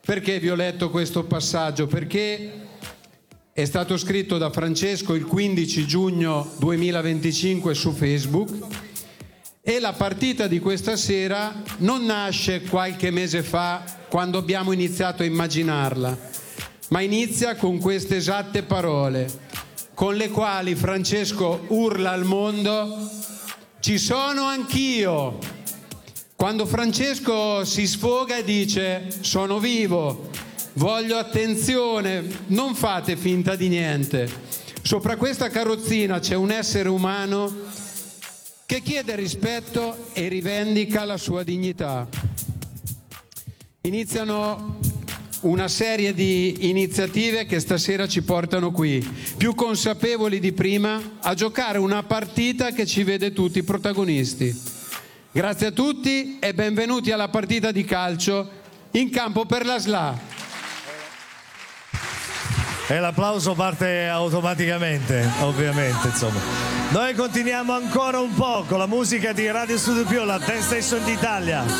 Perché vi ho letto questo passaggio? Perché è stato scritto da Francesco il 15 giugno 2025 su Facebook e la partita di questa sera non nasce qualche mese fa quando abbiamo iniziato a immaginarla, ma inizia con queste esatte parole con le quali Francesco urla al mondo: ci sono anch'io. Quando Francesco si sfoga e dice sono vivo, voglio attenzione, non fate finta di niente. Sopra questa carrozzina c'è un essere umano che chiede rispetto e rivendica la sua dignità. Iniziano una serie di iniziative che stasera ci portano qui, più consapevoli di prima, a giocare una partita che ci vede tutti protagonisti. Grazie a tutti e benvenuti alla partita di calcio in campo per la SLA. E l'applauso parte automaticamente, ovviamente, insomma. Noi continuiamo ancora un po' con la musica di Radio Studio Più, la Dance Station d'Italia.